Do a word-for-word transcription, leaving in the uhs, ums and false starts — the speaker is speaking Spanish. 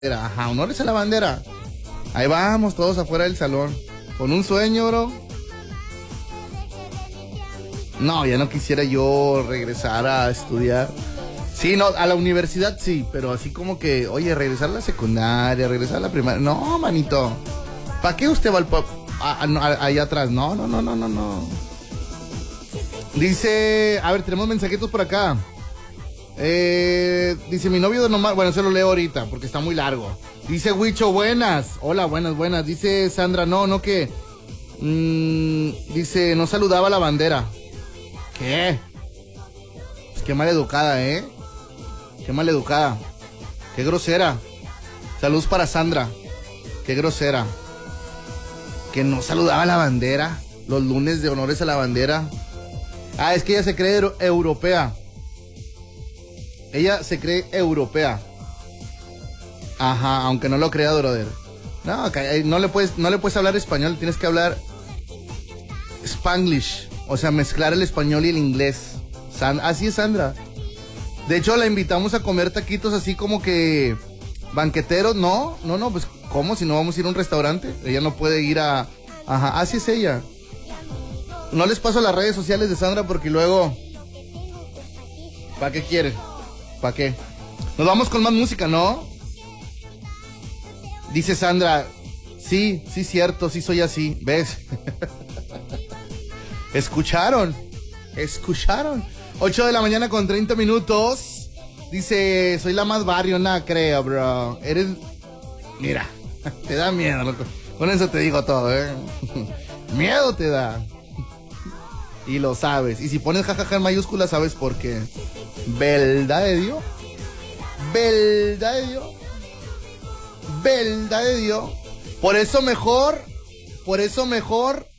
Ajá, honores a la bandera. Ahí vamos todos afuera del salón. Con un sueño, bro. No, ya no quisiera yo regresar a estudiar. Sí, no, a la universidad sí, pero así como que, oye, regresar a la secundaria, regresar a la primaria. No, manito. ¿Para qué usted va al pop? Ahí atrás. No, no, no, no, no, no. Dice, a ver, tenemos mensajitos por acá. Eh, dice, mi novio de nomás, bueno, se lo leo ahorita porque está muy largo. Dice Huicho, buenas. Hola, buenas, buenas. Dice Sandra, no, no que. Mm, dice, no saludaba a la bandera. ¿Qué? Pues qué mal educada, ¿eh? Qué mal educada. Qué grosera. Saludos para Sandra. Qué grosera. Que no saludaba a la bandera. Los lunes de honores a la bandera. Ah, es que ella se cree euro- europea. Ella se cree europea. Ajá, aunque no lo crea, brother. No, no le puedes, no le puedes hablar español, tienes que hablar Spanglish. O sea, mezclar el español y el inglés. San, así es Sandra. De hecho, la invitamos a comer taquitos así como que banqueteros. No, no, no, pues ¿cómo? Si no vamos a ir a un restaurante. Ella no puede ir a... Ajá, así es ella. No les paso las redes sociales de Sandra porque luego... ¿Para qué quieren? ¿Para qué? Nos vamos con más música, ¿no? Dice Sandra, sí, sí cierto, sí soy así, ¿ves? ¿Escucharon? ¿Escucharon? ocho de la mañana con treinta minutos. Dice, soy la más barrio, nada creo, bro. Eres... Mira, te da miedo, loco. Con eso te digo todo, ¿eh? Miedo te da. Y lo sabes. Y si pones jajaja en mayúscula, sabes por qué. ¿Verdad de Dios? ¿Verdad de Dios? ¿Verdad de Dios? Por eso mejor, por eso mejor,